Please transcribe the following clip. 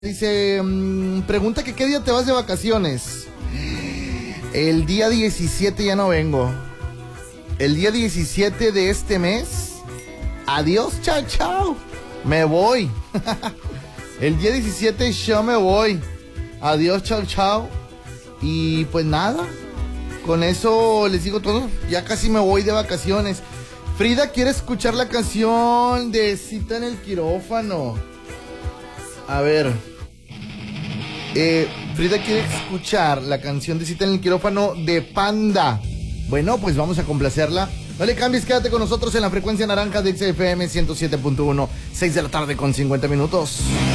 Dice, pregunta que qué día te vas de vacaciones. El día 17 ya no vengo. El día 17 de este mes. Adiós, chao, chao. Me voy. El día 17 yo me voy. Adiós, chao, chao. Y pues nada. Con eso les digo todo. Ya casi me voy de vacaciones. Frida quiere escuchar la canción de Cita en el Quirófano. A ver. Frida quiere escuchar la canción de Cita en el Quirófano de Panda. Bueno, pues vamos a complacerla. No le cambies, quédate con nosotros en la frecuencia naranja de XFM 107.1, 6 de la tarde con 50 minutos.